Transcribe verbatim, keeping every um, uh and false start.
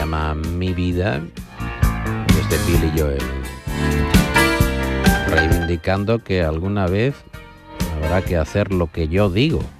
llama Mi Vida, desde Billy Joel, reivindicando que alguna vez habrá que hacer lo que yo digo.